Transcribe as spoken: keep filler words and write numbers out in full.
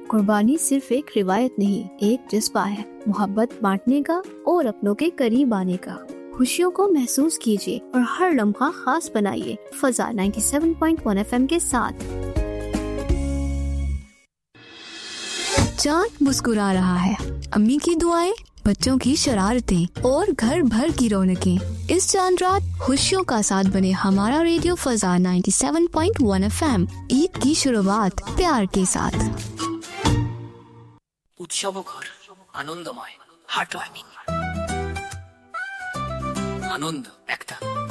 कुर्बानी सिर्फ एक रिवायत नहीं, एक जज्बा है, मोहब्बत बांटने का और अपनों के करीब आने का। खुशियों को महसूस कीजिए और हर लम्हा खास बनाइए फजा सत्तानवे पॉइंट एक एफ एम के साथ। चांद मुस्कुरा रहा है, अम्मी की दुआएं, बच्चों की शरारतें और घर भर की रौनकें। इस चांद रात खुशियों का साथ बने हमारा रेडियो फजा सत्तानवे पॉइंट एक एफ एम। ईद की शुरुआत प्यार के साथ। उत्सव घर आनंदमय हाट आनंद একটা